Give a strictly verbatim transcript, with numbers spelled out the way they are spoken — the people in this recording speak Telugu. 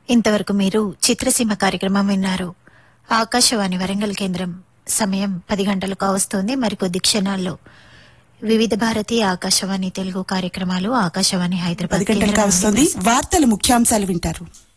ఇంతవరకు మీరు చిత్రసీమ కార్యక్రమం విన్నారు. ఆకాశవాణి వరంగల్ కేంద్రం సమయం పది గంటలకు వస్తోంది. మరికొద్ది క్షణాల్లో వివిధ భారతి ఆకాశవాణి తెలుగు కార్యక్రమాలు ఆకాశవాణి హైదరాబాద్ వార్తల ముఖ్యాంశాలు వింటారు.